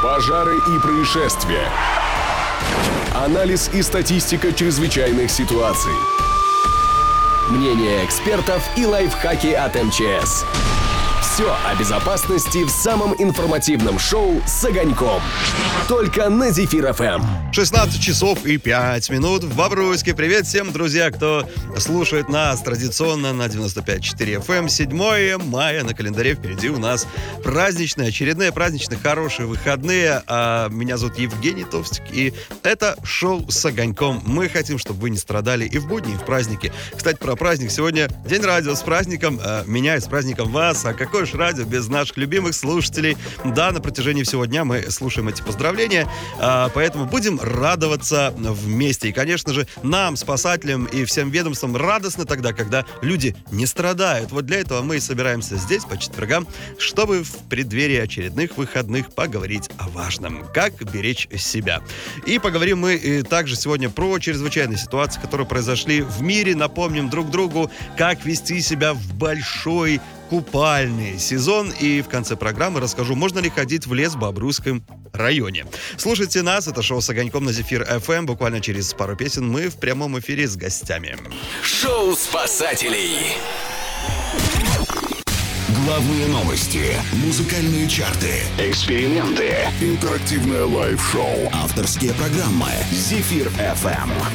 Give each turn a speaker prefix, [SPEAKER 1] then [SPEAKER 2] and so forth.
[SPEAKER 1] Пожары и происшествия. Анализ и статистика чрезвычайных ситуаций. Мнения экспертов и лайфхаки от МЧС. Все о безопасности в самом информативном шоу с огоньком. Только на Зефир ФМ.
[SPEAKER 2] 16 часов и 5 минут в Бобруйске. Привет всем, друзья, кто слушает нас традиционно на 95.4 FM. 7 мая на календаре. Впереди у нас праздничные, очередные праздничные, хорошие выходные. Меня зовут Евгений Товстик, и это шоу с огоньком. Мы хотим, чтобы вы не страдали и в будни, и в праздники. Кстати, про праздник. Сегодня День радио. С праздником меня и с праздником вас. А какое же радио без наших любимых слушателей? Да, на протяжении всего дня мы слушаем эти поздравления, поэтому будем радоваться вместе. И, конечно же, нам, спасателям и всем ведомствам радостно тогда, когда люди не страдают. Вот для этого мы и собираемся здесь по четвергам, чтобы в преддверии очередных выходных поговорить о важном. Как беречь себя. И поговорим мы также сегодня про чрезвычайные ситуации, которые произошли в мире. Напомним друг другу, как вести себя в большой купальный сезон. И в конце программы расскажу, можно ли ходить в лес в Бобруйском районе. Слушайте нас, это шоу с огоньком на Зефир ФМ. Буквально через пару песен мы в прямом эфире с гостями.
[SPEAKER 1] Шоу спасателей. Главные новости, музыкальные чарты, эксперименты, интерактивное лайв-шоу, авторские программы. Зефир ФМ.